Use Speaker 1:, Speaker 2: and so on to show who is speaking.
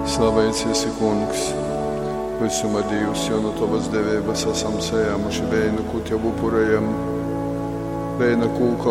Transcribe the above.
Speaker 1: Slavēts esi, Kungs, visuma Dievs, jo no tavas devības esam sējāmuši bērnu kutjavu upurējam, bērna kūka